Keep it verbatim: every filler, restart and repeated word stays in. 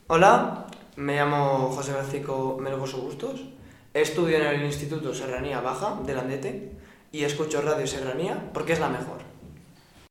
Hola, me llamo José Francisco Melgoso Bustos, estudio en el Instituto Serranía Baja de Landete y escucho Radio Serranía porque es la mejor.